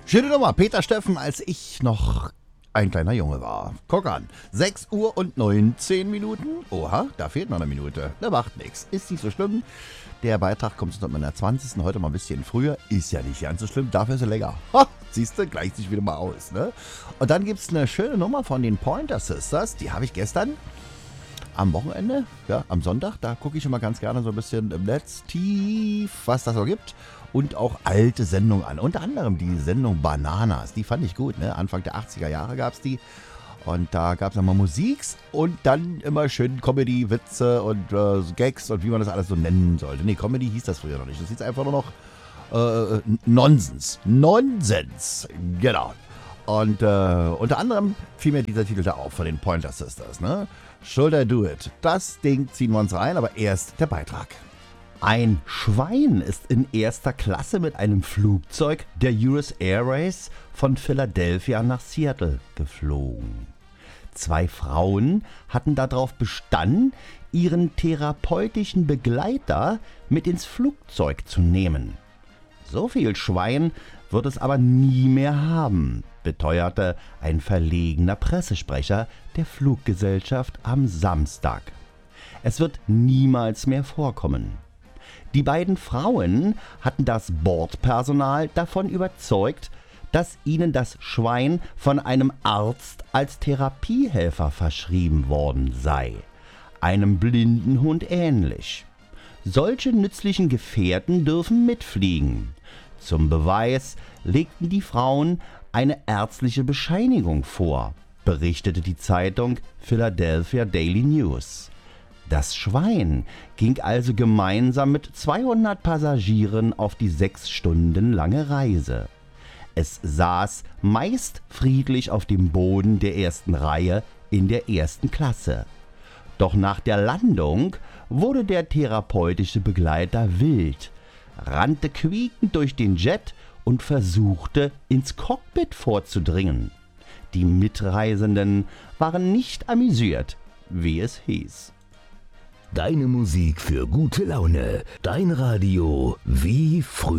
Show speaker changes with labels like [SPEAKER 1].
[SPEAKER 1] Schöne Nummer, Peter Steffen, als ich noch ein kleiner Junge war. Guck an, 6 Uhr und 19 Minuten. Oha, da fehlt noch eine Minute. Da macht nichts. Ist nicht so schlimm. Der Beitrag kommt zu meiner 20. Heute mal ein bisschen früher. Ist ja nicht ganz so schlimm, dafür ist er länger. Ha, siehst du, gleicht sich wieder mal aus, ne? Und dann gibt es eine schöne Nummer von den Pointer Sisters. Die habe ich gestern am Wochenende, ja, am Sonntag. Da gucke ich immer ganz gerne so ein bisschen im Netz tief, was das so gibt. Und auch alte Sendungen an. Unter anderem die Sendung Bananas. Die fand ich gut, ne? Anfang der 80er Jahre gab es die. Und da gab es immer Musik und dann immer schön Comedy, Witze und Gags und wie man das alles so nennen sollte. Nee, Comedy hieß das früher noch nicht. Das hieß einfach nur noch Nonsens. Nonsens, genau. Und unter anderem fiel mir dieser Titel da auf von den Pointer Sisters, ne? Should I Do It? Das Ding ziehen wir uns rein, aber erst der Beitrag.
[SPEAKER 2] Ein Schwein ist in erster Klasse mit einem Flugzeug der US Airways von Philadelphia nach Seattle geflogen. 2 Frauen hatten darauf bestanden, ihren therapeutischen Begleiter mit ins Flugzeug zu nehmen. So viel Schwein wird es aber nie mehr haben, beteuerte ein verlegener Pressesprecher der Fluggesellschaft am Samstag. Es wird niemals mehr vorkommen. Die beiden Frauen hatten das Bordpersonal davon überzeugt, dass ihnen das Schwein von einem Arzt als Therapiehelfer verschrieben worden sei, einem blinden Hund ähnlich. Solche nützlichen Gefährten dürfen mitfliegen. Zum Beweis legten die Frauen eine ärztliche Bescheinigung vor, berichtete die Zeitung Philadelphia Daily News. Das Schwein ging also gemeinsam mit 200 Passagieren auf die 6 Stunden lange Reise. Es saß meist friedlich auf dem Boden der ersten Reihe in der ersten Klasse. Doch nach der Landung wurde der therapeutische Begleiter wild, rannte quiekend durch den Jet und versuchte, ins Cockpit vorzudringen. Die Mitreisenden waren nicht amüsiert, wie es hieß.
[SPEAKER 3] Deine Musik für gute Laune. Dein Radio wie früher.